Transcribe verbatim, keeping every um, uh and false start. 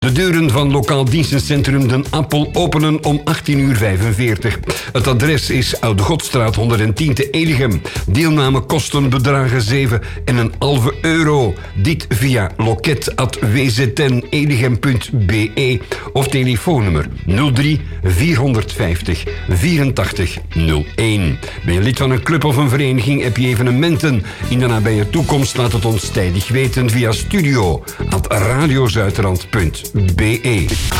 De deuren van lokaal dienstencentrum Den Appel openen om achttien uur vijfenveertig. Het adres is Oude Godstraat honderdtien te Elichem. Deelnamekosten bedragen zeven en een halve euro. Dit via loket at w z n elichem punt b e of telefoonnummer nul drie vierhonderdvijftig vierentachtig nul een. Ben je lid van een club of een vereniging, heb je evenementen in de nabije toekomst? Laat het ons tijdig weten via studio at radiozuiderland punt b e.